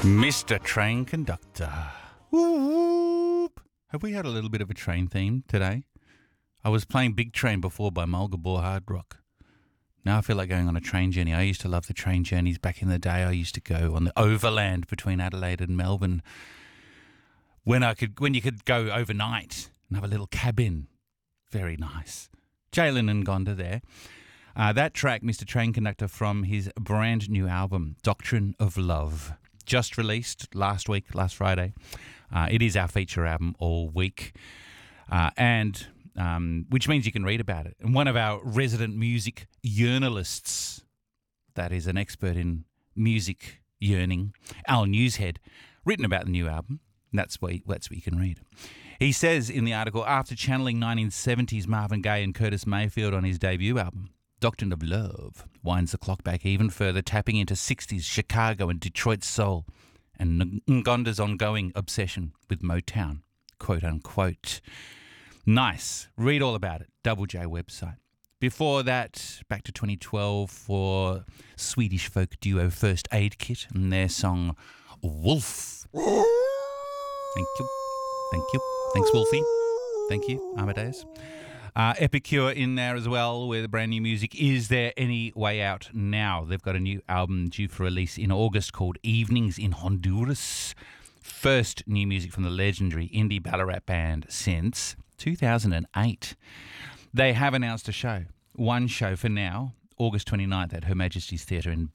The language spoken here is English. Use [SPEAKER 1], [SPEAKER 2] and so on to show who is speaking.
[SPEAKER 1] Mr. Train Conductor. Whoop. Have we had a little bit of a train theme today? I was playing Big Train before by Mulga Bore Hard Rock. Now I feel like going on a train journey. I used to love the train journeys back in the day. I used to go on the overland between Adelaide and Melbourne when you could go overnight and have a little cabin. Very nice. Jalen and Gonda there. That track, Mr. Train Conductor, from his brand new album, Doctrine of Love, just released last Friday. It is our feature album all week, and which means you can read about it. And one of our resident music journalists, that is an expert in music yearning, Al Newshead, written about the new album. That's what you can read. He says in the article, after channeling 1970s Marvin Gaye and Curtis Mayfield on his debut album, Doctrine of Love winds the clock back even further, tapping into 60s Chicago and Detroit soul and Ngonda's ongoing obsession with Motown, quote unquote. Nice. Read all about it. Double J website. Before that, back to 2012 for Swedish folk duo First Aid Kit and their song Wolf. Thank you. Thank you. Thanks, Wolfie. Thank you, Amadeus. Epicure in there as well with brand new music. Is There Any Way Out Now? They've got a new album due for release in August called Evenings in Honduras. First new music from the legendary indie Ballarat band since 2008. They have announced a show. One show for now, August 29th at Her Majesty's Theatre in